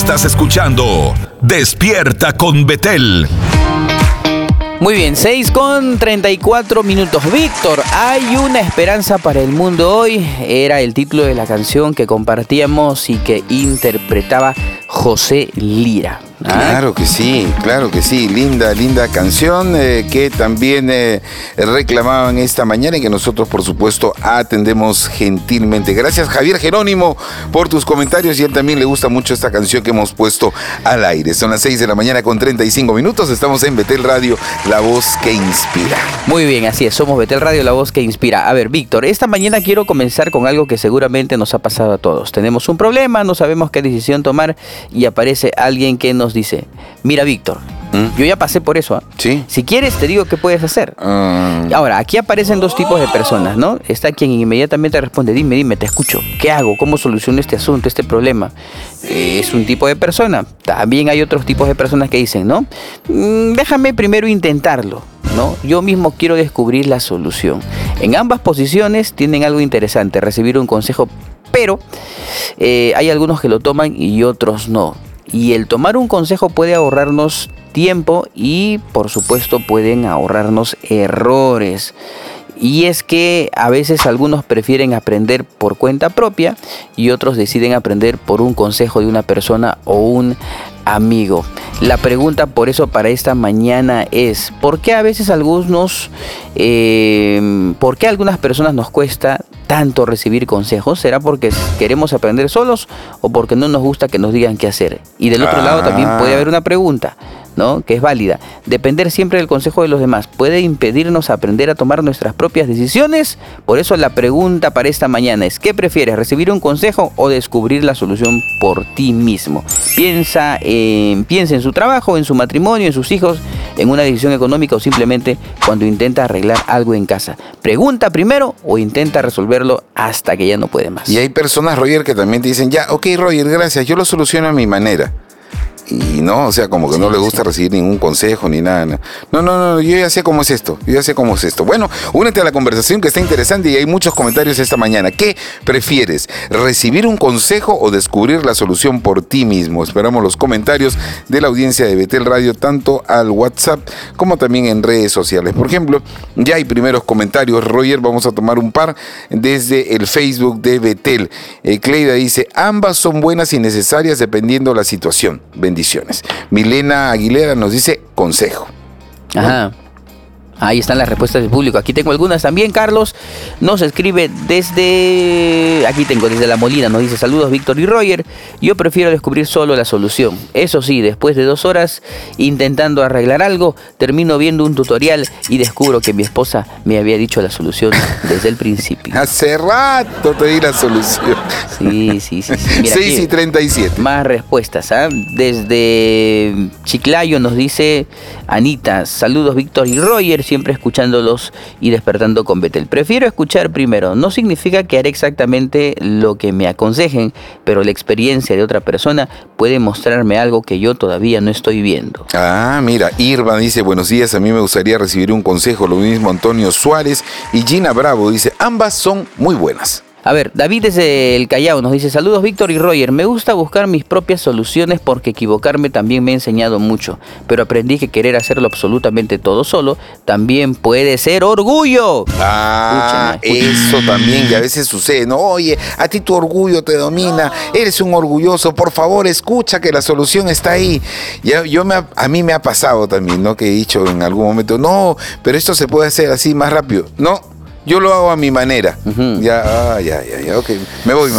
Estás escuchando Despierta con Betel. Muy bien, 6:34. Víctor, hay una esperanza para el mundo hoy. Era el título de la canción que compartíamos y que interpretaba José Lira. Claro que sí. Linda canción que también reclamaban esta mañana y que nosotros, por supuesto, atendemos gentilmente. Gracias, Javier Jerónimo, por tus comentarios, y a él también le gusta mucho esta canción que hemos puesto al aire. Son las 6:35 a.m. Estamos en Betel Radio, la voz que inspira. Muy bien, así es, somos Betel Radio, la voz que inspira. A ver, Víctor, esta mañana quiero comenzar con algo que seguramente nos ha pasado a todos. Tenemos un problema, no sabemos qué decisión tomar y aparece alguien que nos dice: mira, Víctor, yo ya pasé por eso. ¿Sí? Si quieres, te digo qué puedes hacer. Ahora, aquí aparecen dos tipos de personas, ¿no? Está quien inmediatamente responde: dime, te escucho. ¿Qué hago? ¿Cómo soluciono este asunto, este problema? Es un tipo de persona. También hay otros tipos de personas que dicen, ¿no? Déjame primero intentarlo, ¿no? Yo mismo quiero descubrir la solución. En ambas posiciones tienen algo interesante: recibir un consejo, pero hay algunos que lo toman y otros no. Y el tomar un consejo puede ahorrarnos tiempo y, por supuesto, pueden ahorrarnos errores. Y es que a veces algunos prefieren aprender por cuenta propia y otros deciden aprender por un consejo de una persona o un amigo. La pregunta por eso para esta mañana es: ¿por qué a veces a algunas personas nos cuesta tanto recibir consejos? ¿Será porque queremos aprender solos o porque no nos gusta que nos digan qué hacer? Y del otro lado también puede haber una pregunta, ¿no?, que es válida. Depender siempre del consejo de los demás puede impedirnos aprender a tomar nuestras propias decisiones. Por eso la pregunta para esta mañana es: ¿qué prefieres, recibir un consejo o descubrir la solución por ti mismo? Piensa en su trabajo, en su matrimonio, en sus hijos, en una decisión económica o simplemente cuando intenta arreglar algo en casa. Pregunta primero o intenta resolverlo hasta que ya no puede más. Y hay personas, Roger, que también te dicen: ya, ok, Roger, gracias, yo lo soluciono a mi manera. Y no, o sea, como que no le gusta recibir ningún consejo ni nada. No, yo ya sé cómo es esto. Bueno, únete a la conversación que está interesante y hay muchos comentarios esta mañana. ¿Qué prefieres? ¿Recibir un consejo o descubrir la solución por ti mismo? Esperamos los comentarios de la audiencia de Betel Radio, tanto al WhatsApp como también en redes sociales. Por ejemplo, ya hay primeros comentarios. Roger, vamos a tomar un par desde el Facebook de Betel. Cleida dice: ambas son buenas y necesarias dependiendo de la situación. Bendiciones. Milena Aguilera nos dice: consejo. Ajá. Ahí están las respuestas del público. Aquí tengo algunas también. Carlos nos escribe desde La Molina. Nos dice: saludos, Víctor y Roger. Yo prefiero descubrir solo la solución. Eso sí, después de 2 horas intentando arreglar algo, termino viendo un tutorial y descubro que mi esposa me había dicho la solución desde el principio. Hace rato te di la solución. Sí. Mira, 6:37. Más respuestas, ¿eh? Desde Chiclayo nos dice Anita: saludos, Víctor y Roger, siempre escuchándolos y despertando con Betel. Prefiero escuchar primero. No significa que haré exactamente lo que me aconsejen, pero la experiencia de otra persona puede mostrarme algo que yo todavía no estoy viendo. Mira, Irma dice: buenos días, a mí me gustaría recibir un consejo. Lo mismo Antonio Suárez. Y Gina Bravo dice: ambas son muy buenas. A ver, David desde el Callao nos dice: saludos, Víctor y Roger. Me gusta buscar mis propias soluciones porque equivocarme también me ha enseñado mucho. Pero aprendí que querer hacerlo absolutamente todo solo también puede ser orgullo. Escúchame. Eso también, y a veces sucede, ¿no? Oye, a ti tu orgullo te domina, eres un orgulloso, por favor, escucha que la solución está ahí. A mí me ha pasado también, ¿no? Que he dicho en algún momento: no, pero esto se puede hacer así más rápido. No, yo lo hago a mi manera. Ya, ok. Me voy.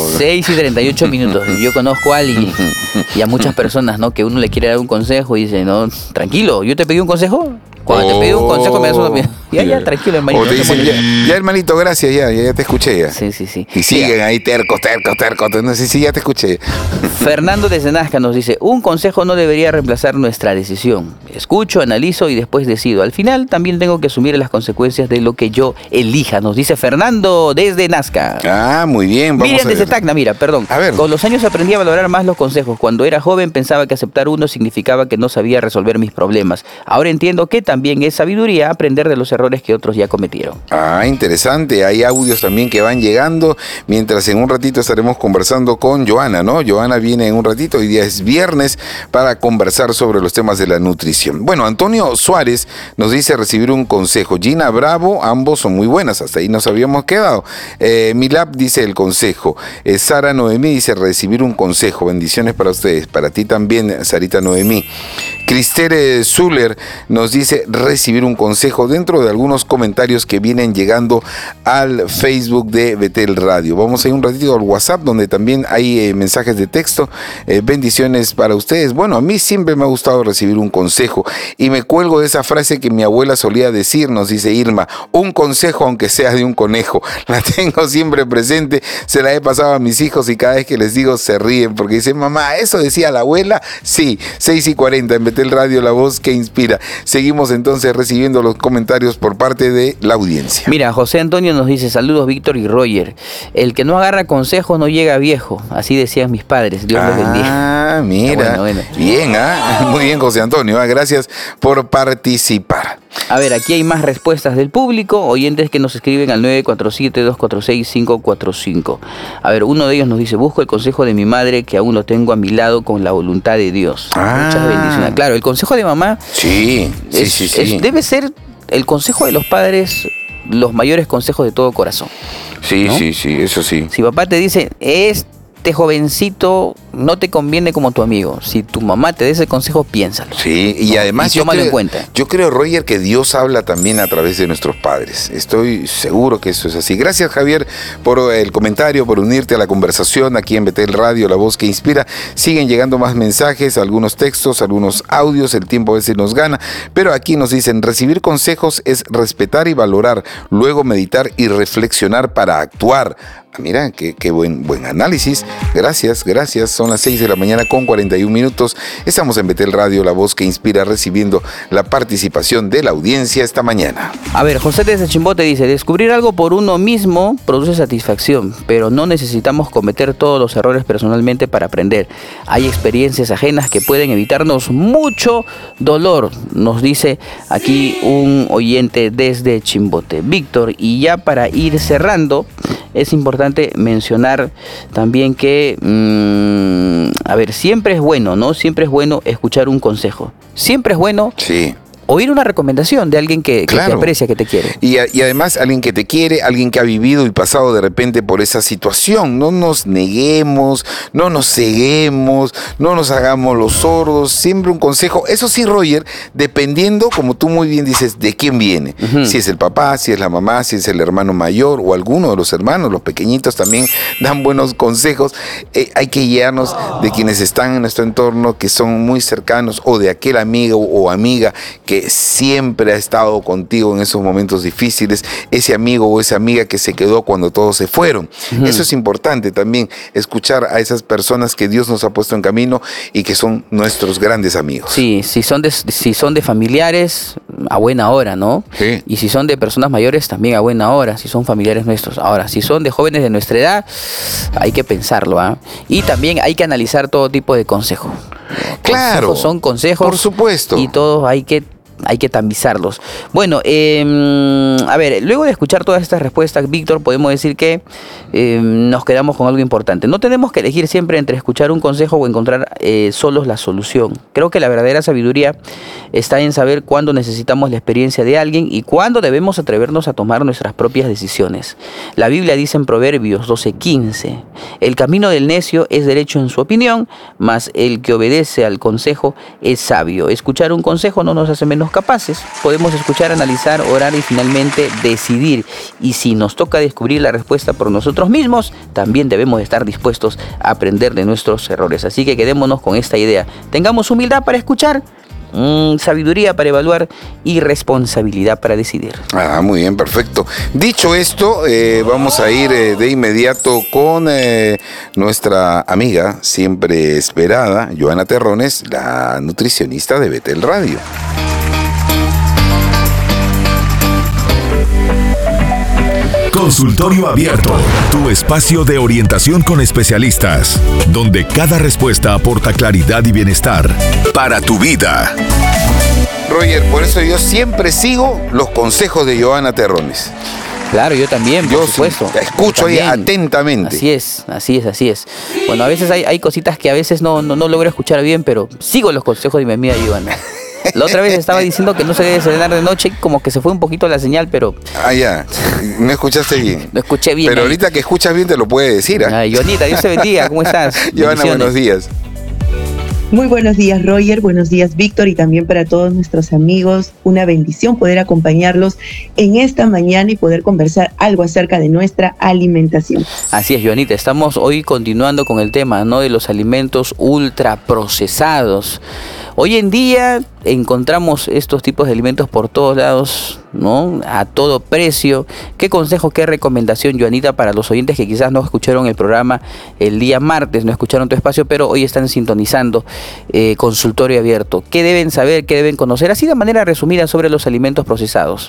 6:38. Yo conozco a alguien y a muchas personas, ¿no?, que uno le quiere dar un consejo y dice: no, tranquilo, yo te pedí un consejo. Cuando te pedí un consejo me das una opinión. Ya, tranquilo, hermanito. O te dicen: ya, hermanito, gracias, ya te escuché ya. Sí. Y siguen ahí tercos. No sé si ya te escuché. Fernando desde Nazca nos dice: un consejo no debería reemplazar nuestra decisión. Escucho, analizo y después decido. Al final también tengo que asumir las consecuencias de lo que yo elija. Nos dice Fernando desde Nazca. Muy bien. Miriam desde Tacna, A ver. Con los años aprendí a valorar más los consejos. Cuando era joven pensaba que aceptar uno significaba que no sabía resolver mis problemas. Ahora entiendo que también es sabiduría aprender de los errores errores que otros ya cometieron. Interesante. Hay audios también que van llegando, mientras en un ratito estaremos conversando con Joana, ¿no? Joana viene en un ratito, hoy día es viernes, para conversar sobre los temas de la nutrición. Bueno, Antonio Suárez nos dice recibir un consejo. Gina Bravo, ambos son muy buenas, hasta ahí nos habíamos quedado. Milab dice el consejo. Sara Noemí dice recibir un consejo. Bendiciones para ustedes, para ti también, Sarita Noemí. Cristere Zuller nos dice recibir un consejo dentro de algunos comentarios que vienen llegando al Facebook de Betel Radio. Vamos a ir un ratito al WhatsApp, donde también hay mensajes de texto. Bendiciones para ustedes. Bueno, a mí siempre me ha gustado recibir un consejo y me cuelgo de esa frase que mi abuela solía decir, nos dice Irma, un consejo aunque sea de un conejo. La tengo siempre presente, se la he pasado a mis hijos y cada vez que les digo se ríen porque dicen, mamá, ¿eso decía la abuela? Sí, 6:40 en Betel Radio, la voz que inspira. Seguimos entonces recibiendo los comentarios por parte de la audiencia. Mira, José Antonio nos dice, saludos Víctor y Roger. El que no agarra consejos no llega viejo. Así decían mis padres. Dios los bendiga. Mira. Bueno. Bien, muy bien, José Antonio. Gracias por participar. A ver, aquí hay más respuestas del público, oyentes que nos escriben al 947-246-545. A ver, uno de ellos nos dice, busco el consejo de mi madre que aún lo tengo a mi lado con la voluntad de Dios. Muchas bendiciones. Claro, el consejo de mamá sí. Debe ser el consejo de los padres, los mayores consejos de todo corazón. Sí, ¿no? sí, eso sí. Si papá te dice, este jovencito no te conviene como tu amigo. Si tu mamá te da ese consejo, piénsalo. Sí, y además tómalo en cuenta. Yo creo, Roger, que Dios habla también a través de nuestros padres. Estoy seguro que eso es así. Gracias, Javier, por el comentario, por unirte a la conversación aquí en Betel Radio, la voz que inspira. Siguen llegando más mensajes, algunos textos, algunos audios. El tiempo a veces nos gana, pero aquí nos dicen, recibir consejos es respetar y valorar, luego meditar y reflexionar para actuar. Mira, qué buen análisis. Gracias. Son las 6 de la mañana con 41 minutos. Estamos en Betel Radio, la voz que inspira, recibiendo la participación de la audiencia esta mañana. A ver, José desde Chimbote dice, descubrir algo por uno mismo produce satisfacción, pero no necesitamos cometer todos los errores personalmente para aprender. Hay experiencias ajenas que pueden evitarnos mucho dolor, nos dice aquí un oyente desde Chimbote. Víctor, y ya para ir cerrando, es importante mencionar también que, a ver, siempre es bueno, ¿no? Siempre es bueno escuchar un consejo. Siempre es bueno oír una recomendación de alguien que te aprecia, que te quiere. Y además alguien que te quiere, alguien que ha vivido y pasado de repente por esa situación. No nos neguemos, no nos ceguemos, no nos hagamos los sordos. Siempre un consejo. Eso sí, Roger, dependiendo, como tú muy bien dices, de quién viene. Si es el papá, si es la mamá, si es el hermano mayor o alguno de los hermanos, los pequeñitos también dan buenos consejos. Hay que guiarnos de quienes están en nuestro entorno, que son muy cercanos, o de aquel amigo o amiga que siempre ha estado contigo en esos momentos difíciles, ese amigo o esa amiga que se quedó cuando todos se fueron. Eso es importante también, escuchar a esas personas que Dios nos ha puesto en camino y que son nuestros grandes amigos. Sí, si son de familiares, a buena hora, ¿no? Sí. Y si son de personas mayores, también a buena hora, si son familiares nuestros. Ahora, si son de jóvenes de nuestra edad, hay que pensarlo, ¿ah? Y también hay que analizar todo tipo de consejos. Claro. Consejos son consejos. Por supuesto. Y todos hay que tamizarlos. Bueno, a ver, luego de escuchar todas estas respuestas, Víctor, podemos decir que nos quedamos con algo importante. No tenemos que elegir siempre entre escuchar un consejo o encontrar solos la solución. Creo que la verdadera sabiduría está en saber cuándo necesitamos la experiencia de alguien y cuándo debemos atrevernos a tomar nuestras propias decisiones. La Biblia dice en Proverbios 12:15, el camino del necio es derecho en su opinión, mas el que obedece al consejo es sabio. Escuchar un consejo no nos hace menos capaces. Podemos escuchar, analizar, orar y finalmente decidir. Y si nos toca descubrir la respuesta por nosotros mismos, también debemos estar dispuestos a aprender de nuestros errores. Así que quedémonos con esta idea. Tengamos humildad para escuchar, sabiduría para evaluar y responsabilidad para decidir. Muy bien, perfecto. Dicho esto, vamos a ir de inmediato con nuestra amiga siempre esperada, Joana Terrones, la nutricionista de Betel Radio. Consultorio Abierto, tu espacio de orientación con especialistas, donde cada respuesta aporta claridad y bienestar para tu vida. Roger, por eso yo siempre sigo los consejos de Giovanna Terrones. Claro, yo también, por supuesto. Te escucho ahí atentamente. Así es. Bueno, a veces hay cositas que a veces no logro escuchar bien, pero sigo los consejos de mi amiga Giovanna. La otra vez estaba diciendo que no se debe cenar de noche, como que se fue un poquito la señal, pero... Ya, no escuchaste bien. No escuché bien. Pero ahorita que escuchas bien te lo puede decir. Ay, Joanita, Dios te bendiga, ¿cómo estás? Giovanna, buenos días. Muy buenos días, Roger, buenos días, Víctor, y también para todos nuestros amigos. Una bendición poder acompañarlos en esta mañana y poder conversar algo acerca de nuestra alimentación. Así es, Joanita, estamos hoy continuando con el tema, ¿no?, de los alimentos ultraprocesados. Hoy en día encontramos estos tipos de alimentos por todos lados, ¿no?, a todo precio. ¿Qué consejo, qué recomendación, Joanita, para los oyentes que quizás no escucharon el programa el día martes, no escucharon tu espacio, pero hoy están sintonizando Consultorio Abierto? ¿Qué deben saber, qué deben conocer, así de manera resumida, sobre los alimentos procesados?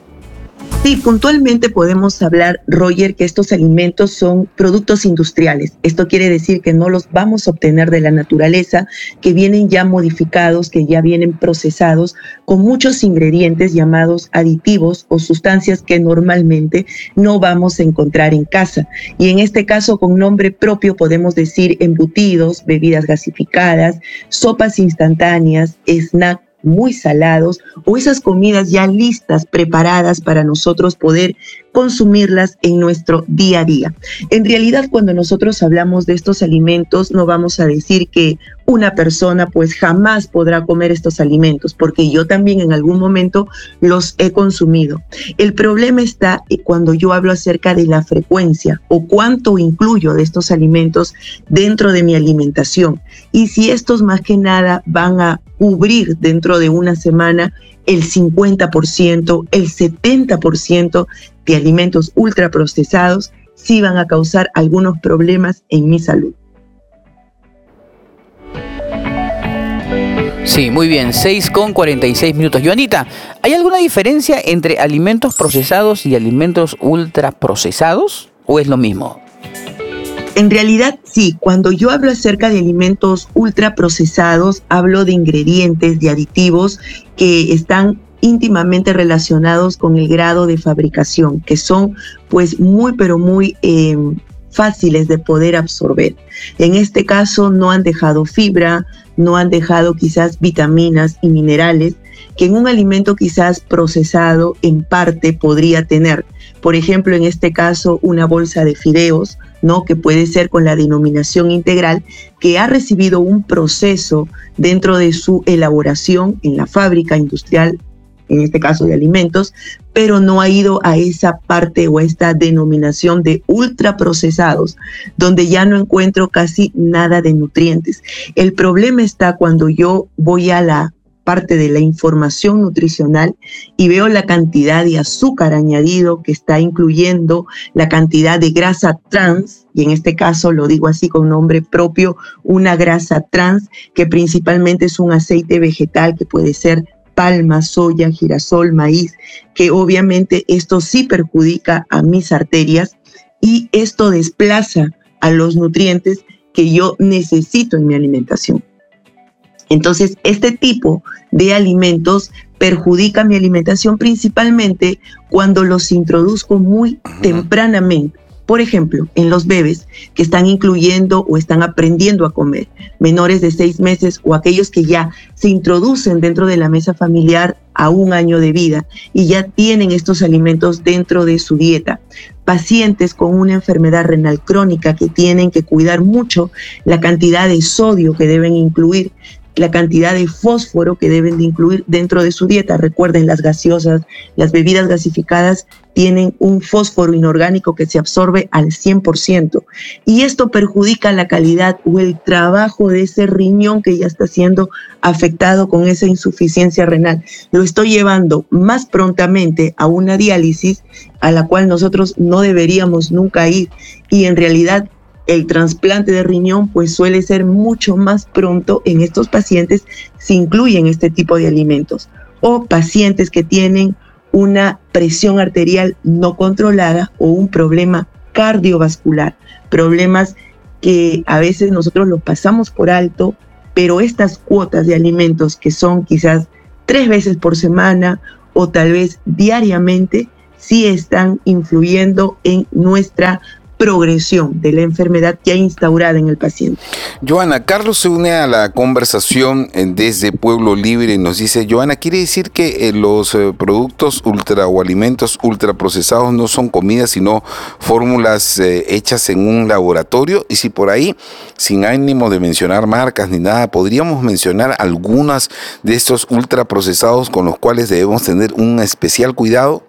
Sí, puntualmente podemos hablar, Roger, que estos alimentos son productos industriales. Esto quiere decir que no los vamos a obtener de la naturaleza, que vienen ya modificados, que ya vienen procesados con muchos ingredientes llamados aditivos o sustancias que normalmente no vamos a encontrar en casa. Y en este caso, con nombre propio, podemos decir embutidos, bebidas gasificadas, sopas instantáneas, snacks muy salados o esas comidas ya listas, preparadas para nosotros poder consumirlas en nuestro día a día. En realidad, cuando nosotros hablamos de estos alimentos, no vamos a decir que una persona pues jamás podrá comer estos alimentos, porque yo también en algún momento los he consumido. El problema está cuando yo hablo acerca de la frecuencia o cuánto incluyo de estos alimentos dentro de mi alimentación, y si estos más que nada van a cubrir dentro de una semana el 50%, el 70% de alimentos ultraprocesados, sí van a causar algunos problemas en mi salud. Sí, muy bien, 6:46. Joanita, ¿hay alguna diferencia entre alimentos procesados y alimentos ultraprocesados o es lo mismo? En realidad, sí. Cuando yo hablo acerca de alimentos ultraprocesados, hablo de ingredientes, de aditivos que están íntimamente relacionados con el grado de fabricación, que son pues muy, pero muy fáciles de poder absorber. En este caso no han dejado fibra, no han dejado quizás vitaminas y minerales que en un alimento quizás procesado en parte podría tener. Por ejemplo, en este caso, una bolsa de fideos, ¿no?, que puede ser con la denominación integral, que ha recibido un proceso dentro de su elaboración en la fábrica industrial, en este caso de alimentos, pero no ha ido a esa parte o a esta denominación de ultraprocesados, donde ya no encuentro casi nada de nutrientes. El problema está cuando yo voy a la parte de la información nutricional y veo la cantidad de azúcar añadido que está incluyendo, la cantidad de grasa trans, y en este caso lo digo así con nombre propio, una grasa trans que principalmente es un aceite vegetal que puede ser palma, soya, girasol, maíz, que obviamente esto sí perjudica a mis arterias y esto desplaza a los nutrientes que yo necesito en mi alimentación. Entonces, este tipo de alimentos perjudica mi alimentación principalmente cuando los introduzco muy tempranamente. Por ejemplo, en los bebés que están incluyendo o están aprendiendo a comer, menores de 6 meses o aquellos que ya se introducen dentro de la mesa familiar a 1 año de vida y ya tienen estos alimentos dentro de su dieta. Pacientes con una enfermedad renal crónica que tienen que cuidar mucho la cantidad de sodio que deben incluir, la cantidad de fósforo que deben de incluir dentro de su dieta. Recuerden, las gaseosas, las bebidas gasificadas tienen un fósforo inorgánico que se absorbe al 100%. Y esto perjudica la calidad o el trabajo de ese riñón que ya está siendo afectado con esa insuficiencia renal. Lo estoy llevando más prontamente a una diálisis a la cual nosotros no deberíamos nunca ir. Y en realidad, el trasplante de riñón pues suele ser mucho más pronto en estos pacientes si incluyen este tipo de alimentos, o pacientes que tienen una presión arterial no controlada o un problema cardiovascular, problemas que a veces nosotros los pasamos por alto, pero estas cuotas de alimentos que son quizás 3 veces por semana o tal vez diariamente, sí están influyendo en nuestra progresión de la enfermedad ya instaurada en el paciente. Joana, Carlos se une a la conversación desde Pueblo Libre y nos dice, Joana, ¿quiere decir que los productos ultra o alimentos ultraprocesados no son comidas, sino fórmulas hechas en un laboratorio? Y si por ahí, sin ánimo de mencionar marcas ni nada, ¿podríamos mencionar algunas de estos ultraprocesados con los cuales debemos tener un especial cuidado?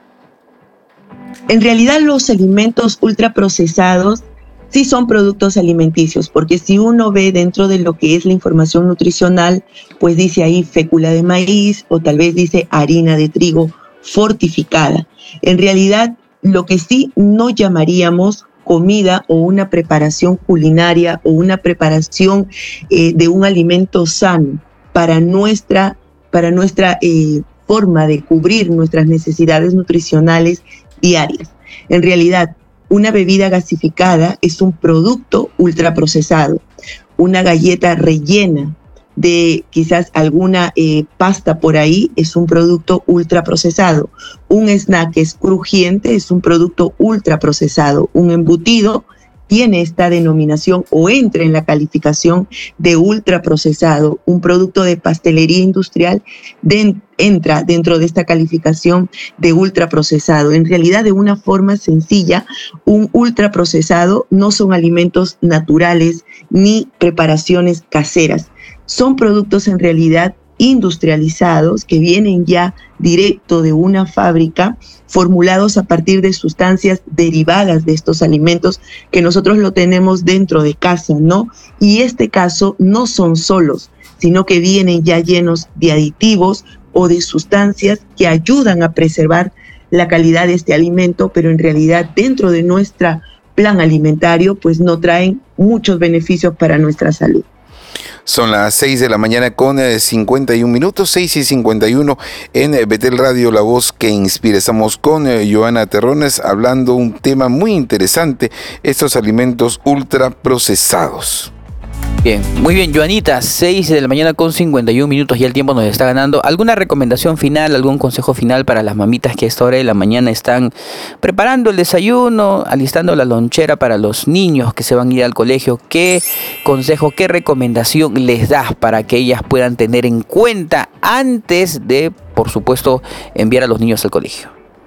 En realidad los alimentos ultraprocesados sí son productos alimenticios, porque si uno ve dentro de lo que es la información nutricional, pues dice ahí fécula de maíz o tal vez dice harina de trigo fortificada. En realidad lo que sí no llamaríamos comida o una preparación culinaria o una preparación de un alimento sano para nuestra forma de cubrir nuestras necesidades nutricionales diarias. En realidad, una bebida gasificada es un producto ultraprocesado. Una galleta rellena de quizás alguna pasta por ahí es un producto ultraprocesado. Un snack que es crujiente es un producto ultraprocesado. Un embutido tiene esta denominación o entra en la calificación de ultraprocesado. Un producto de pastelería industrial entra dentro de esta calificación de ultraprocesado. En realidad, de una forma sencilla, un ultraprocesado no son alimentos naturales ni preparaciones caseras. Son productos en realidad industrializados que vienen ya directo de una fábrica, formulados a partir de sustancias derivadas de estos alimentos que nosotros lo tenemos dentro de casa, ¿no? Y este caso no son solos, sino que vienen ya llenos de aditivos o de sustancias que ayudan a preservar la calidad de este alimento, pero en realidad dentro de nuestro plan alimentario pues no traen muchos beneficios para nuestra salud. Son las 6 de la mañana con 51 minutos, 6 y 51 en Betel Radio, la voz que inspira. Estamos con Joana Terrones hablando un tema muy interesante, estos alimentos ultraprocesados. Bien, muy bien, Joanita, 6 de la mañana con 51 minutos, ya el tiempo nos está ganando. ¿Alguna recomendación final, algún consejo final para las mamitas que a esta hora de la mañana están preparando el desayuno, alistando la lonchera para los niños que se van a ir al colegio? ¿Qué consejo, qué recomendación les das para que ellas puedan tener en cuenta antes de, por supuesto, enviar a los niños al colegio?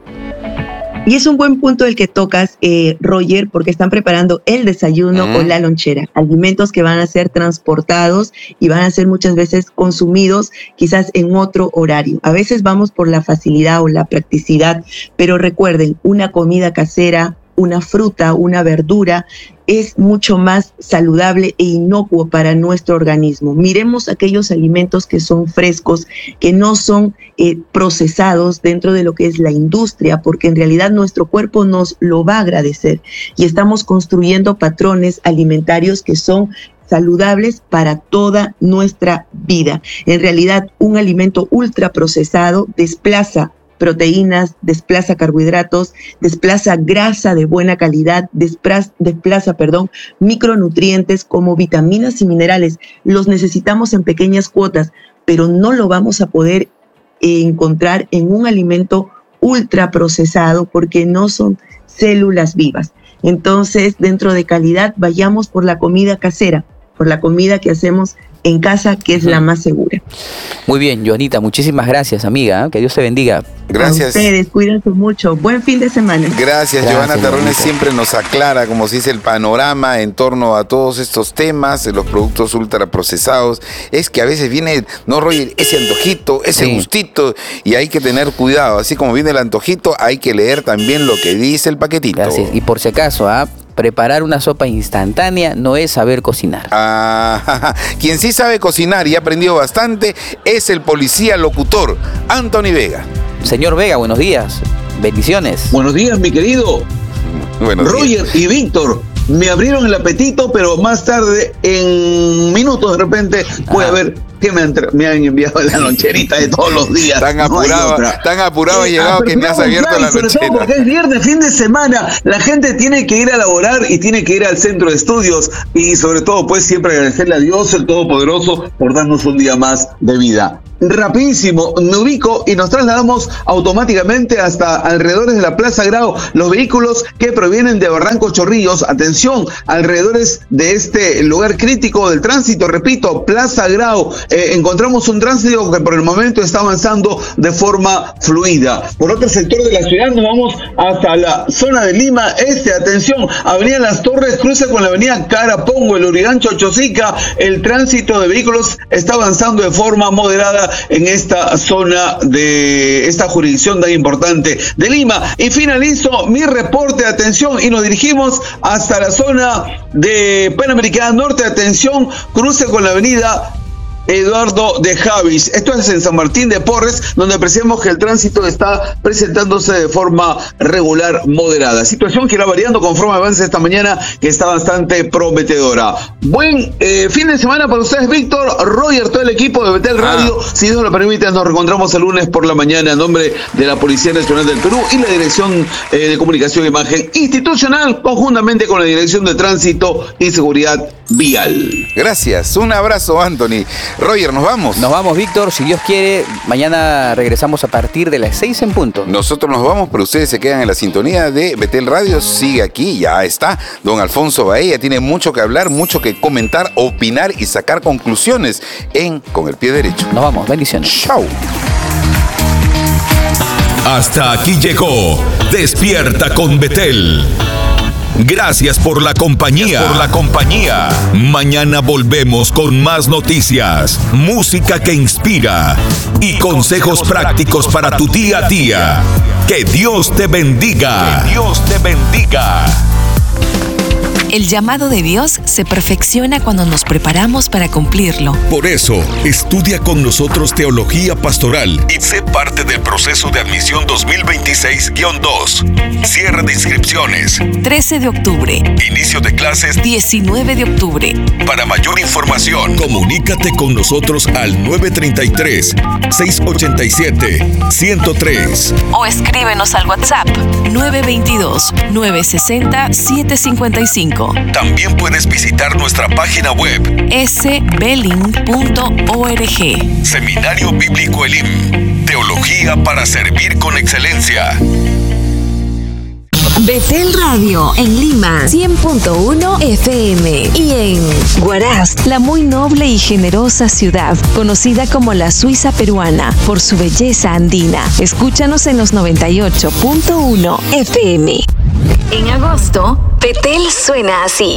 Y es un buen punto el que tocas, Roger, porque están preparando el desayuno o la lonchera, alimentos que van a ser transportados y van a ser muchas veces consumidos quizás en otro horario. A veces vamos por la facilidad o la practicidad, pero recuerden, una comida casera, una fruta, una verdura, es mucho más saludable e inocuo para nuestro organismo. Miremos aquellos alimentos que son frescos, que no son procesados dentro de lo que es la industria, porque en realidad nuestro cuerpo nos lo va a agradecer y estamos construyendo patrones alimentarios que son saludables para toda nuestra vida. En realidad, un alimento ultraprocesado desplaza proteínas, desplaza carbohidratos, desplaza grasa de buena calidad, desplaza micronutrientes como vitaminas y minerales. Los necesitamos en pequeñas cuotas, pero no lo vamos a poder encontrar en un alimento ultraprocesado porque no son células vivas. Entonces, dentro de calidad, vayamos por la comida casera, por la comida que hacemos en casa, que es la más segura. Muy bien, Joanita, muchísimas gracias, amiga. Que Dios te bendiga. Gracias. A ustedes, cuídense mucho. Buen fin de semana. Gracias, Joana Terrones siempre nos aclara, como se dice, el panorama en torno a todos estos temas de los productos ultraprocesados. Es que a veces viene, no, Roger, ese antojito, ese gustito, y hay que tener cuidado. Así como viene el antojito, hay que leer también lo que dice el paquetito. Gracias. Y por si acaso, preparar una sopa instantánea no es saber cocinar. Quien sí sabe cocinar y ha aprendido bastante es el policía locutor, Anthony Vega. Señor Vega, buenos días. Bendiciones. Buenos días, mi querido Roger y Víctor. Me abrieron el apetito, pero más tarde, en minutos de repente, voy a ver que me han enviado la loncherita de todos los días. Tan apurado llegado que me has abierto la lonchera. Sobre todo porque es viernes, fin de semana, la gente tiene que ir a laborar y tiene que ir al centro de estudios, y sobre todo pues siempre agradecerle a Dios, el Todopoderoso, por darnos un día más de vida. Rapidísimo, me ubico y nos trasladamos automáticamente hasta alrededores de la Plaza Grau. Los vehículos que provienen de Barranco Chorrillos, atención, alrededores de este lugar crítico del tránsito, repito, Plaza Grau, encontramos un tránsito que por el momento está avanzando de forma fluida. Por otro sector de la ciudad nos vamos hasta la zona de Lima Este, atención, Avenida Las Torres, cruce con la Avenida Carapongo, el Urigancho, Chosica, el tránsito de vehículos está avanzando de forma moderada en esta zona de esta jurisdicción tan importante de Lima. Y finalizo mi reporte, atención, y nos dirigimos hasta la zona de Panamericana Norte, atención, cruce con la avenida Eduardo de Javis. Esto es en San Martín de Porres, donde apreciamos que el tránsito está presentándose de forma regular, moderada. Situación que irá variando conforme avance esta mañana, que está bastante prometedora. Buen fin de semana para ustedes, Víctor, Roger, todo el equipo de Betel Radio. Si Dios lo permite, nos reencontramos el lunes por la mañana en nombre de la Policía Nacional del Perú y la Dirección de Comunicación e Imagen Institucional, conjuntamente con la Dirección de Tránsito y Seguridad Vial. Gracias, un abrazo, Anthony. Roger, nos vamos. Nos vamos, Víctor, si Dios quiere, mañana regresamos a partir de las 6 en punto. Nosotros nos vamos, pero ustedes se quedan en la sintonía de Betel Radio. Sigue aquí, ya está don Alfonso Bahía, tiene mucho que hablar, mucho que comentar, opinar y sacar conclusiones en Con el Pie Derecho. Nos vamos, bendiciones. Chau. Hasta aquí llegó Despierta con Betel. Gracias por la compañía. Mañana volvemos con más noticias, música que inspira y consejos prácticos para tu día a día. Que Dios te bendiga. El llamado de Dios se perfecciona cuando nos preparamos para cumplirlo. Por eso, estudia con nosotros Teología Pastoral y sé parte del proceso de admisión 2026-2. Cierre de inscripciones 13 de octubre. Inicio de clases 19 de octubre. Para mayor información, comunícate con nosotros al 933-687-103 o escríbenos al WhatsApp 922-960-755. También puedes visitar nuestra página web sbelling.org. Seminario Bíblico Elim. Teología para servir con excelencia. Betel Radio en Lima 100.1 FM y en Huaraz, La muy noble y generosa ciudad, conocida como la Suiza peruana por su belleza andina. Escúchanos en los 98.1 FM. En agosto, Betel suena así.